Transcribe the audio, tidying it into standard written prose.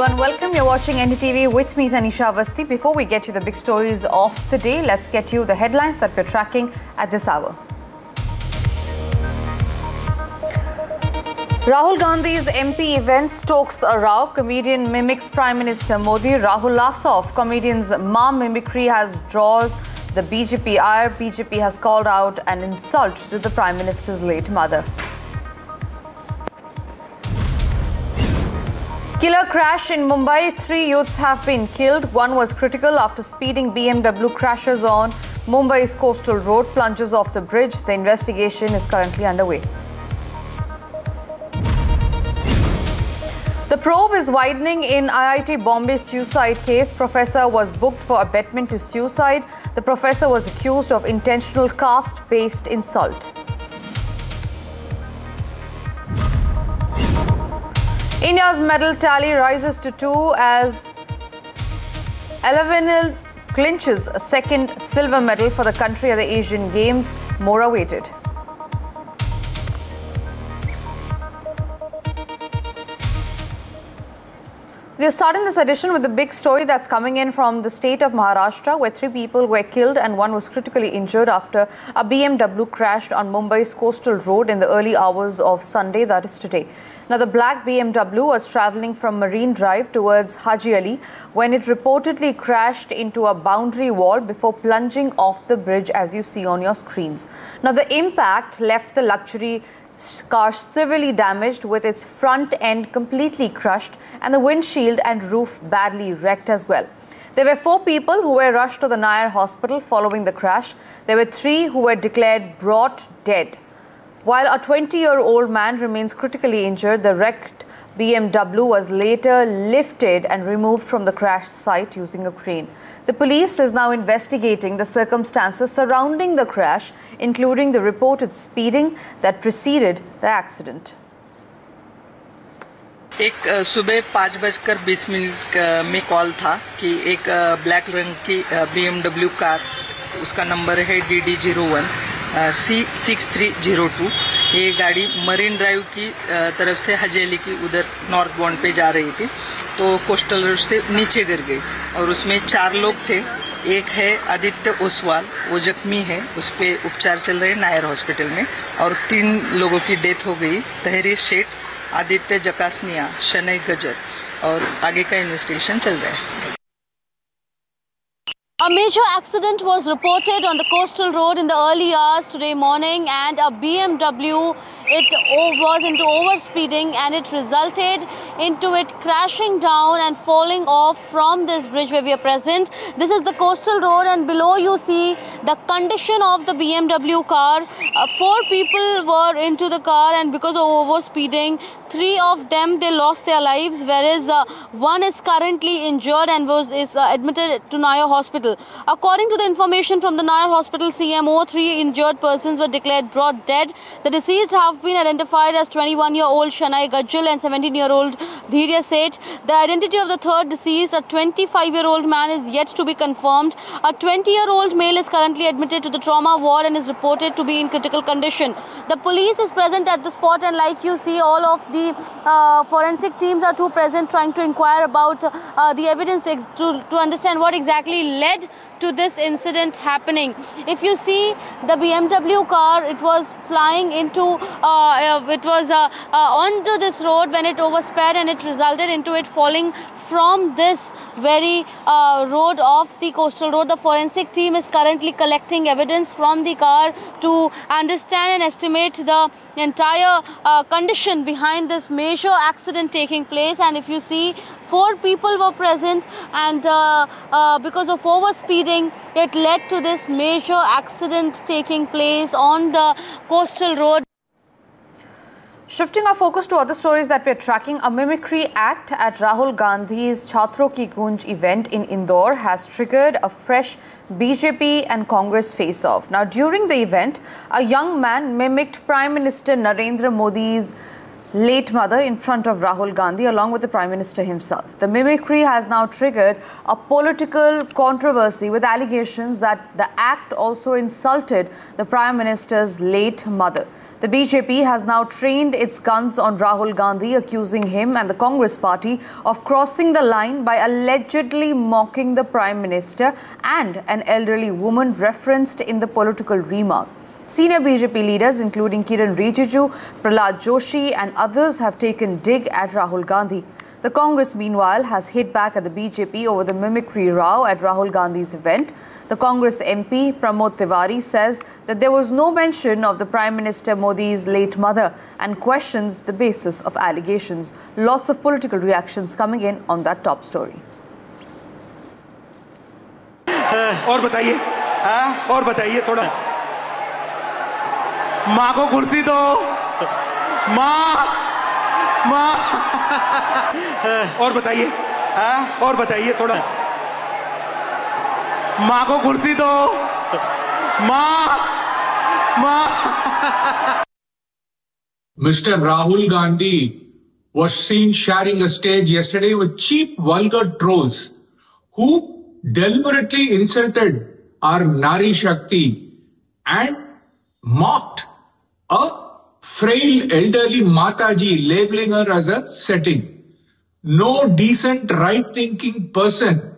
everyone, welcome. You're watching NDTV with me, Tanisha Avasthi. Before we get you the big stories of the day, let's get you the headlines that we're tracking at this hour. Rahul Gandhi's MP event stokes a row. Comedian mimics Prime Minister Modi. Rahul laughs off comedian's mom mimicry has draws the BJP ire. BJP has called out an insult to the Prime Minister's late mother. Killer crash in Mumbai. 3 youths have been killed. One was critical after speeding BMW crashes on Mumbai's coastal road, plunges off the bridge. The investigation is currently underway. The probe is widening in IIT Bombay suicide case. Professor was booked for abetment to suicide. The professor was accused of intentional caste-based insult. India's medal tally rises to 2 as Alavinil clinches a second silver medal for the country at the Asian Games. More awaited. We are starting this edition with the big story that's coming in from the state of Maharashtra, where 3 people were killed and 1 was critically injured after a BMW crashed on Mumbai's coastal road in the early hours of Sunday, that is today. Now, the black BMW was traveling from Marine Drive towards Haji Ali when it reportedly crashed into a boundary wall before plunging off the bridge, as you see on your screens. Now, the impact left the luxury car severely damaged, with its front end completely crushed and the windshield and roof badly wrecked as well. There were 4 people who were rushed to the Nair hospital following the crash. There were 3 who were declared brought dead. While a 20-year-old man remains critically injured, the wrecked BMW was later lifted and removed from the crash site using a crane. The police is now investigating the circumstances surrounding the crash, including the reported speeding that preceded the accident. एक सुबह 5:20 में call था कि एक black रंग की BMW car, उसका number है DD01 C6302। ये गाड़ी मरीन ड्राइव की तरफ से हाजी अली की उधर नॉर्थ बाउंड पे जा रही थी, तो कोस्टल रोड से नीचे गिर गई और उसमें 4 लोग थे। एक है आदित्य ओसवाल, वो जख्मी है, उस पर उपचार चल रहे हैं नायर हॉस्पिटल में, और 3 लोगों की डेथ हो गई। तहरीर शेख, आदित्य जकासनिया, शनई गजर, और आगे का इन्वेस्टिगेशन चल रहा है। A major accident was reported on the coastal road in the early hours today morning, and a BMW, was into overspeeding and it resulted into it crashing down and falling off from this bridge where we are present. This is the coastal road, and below you see the condition of the BMW car. 4 people were into the car, and because of overspeeding, 3 of them, they lost their lives, whereas 1 is currently injured and is admitted to Nair Hospital. According to the information from the Nair Hospital CMO, 3 injured persons were declared brought dead. The deceased have been identified as 21-year-old Shanai Gajjal and 17-year-old Dhirya Seth. The identity of the third deceased, a 25-year-old man, is yet to be confirmed. A 20-year-old male is currently admitted to the trauma ward and is reported to be in critical condition. The police is present at the spot, and like you see, all of the forensic teams are present, trying to inquire about the evidence to understand what exactly led to this incident happening. If you see the BMW car, it was flying into, onto this road when it oversped, and it resulted into it falling from this very road of the coastal road. The forensic team is currently collecting evidence from the car to understand and estimate the entire condition behind this major accident taking place. And if you see, 4 people were present, and because of overspeeding, it led to this major accident taking place on the coastal road. Shifting our focus to other stories that we're tracking, a mimicry act at Rahul Gandhi's Chhatron Ki Gunj event in Indore has triggered a fresh BJP and Congress face-off. Now, during the event, a young man mimicked Prime Minister Narendra Modi's late mother in front of Rahul Gandhi along with the Prime Minister himself. The mimicry has now triggered a political controversy with allegations that the act also insulted the Prime Minister's late mother. The BJP has now trained its guns on Rahul Gandhi, accusing him and the Congress party of crossing the line by allegedly mocking the Prime Minister and an elderly woman referenced in the political remark. Senior BJP leaders including Kiran Rijiju, Prahlad Joshi and others have taken dig at Rahul Gandhi. The Congress, meanwhile, has hit back at the BJP over the mimicry row at Rahul Gandhi's event. The Congress MP, Pramod Tiwari, says that there was no mention of the Prime Minister Modi's late mother and questions the basis of allegations. Lots of political reactions coming in on that top story. और बताइए थोड़ा माँ को कुर्सी दो माँ और बताइए थोड़ा माँ को कुर्सी दो माँ Mr. Rahul Gandhi was seen sharing a stage yesterday with cheap, vulgar trolls who deliberately insulted our Nari Shakti and mocked a frail elderly Mataji, labeling her as a setting. No decent, right-thinking person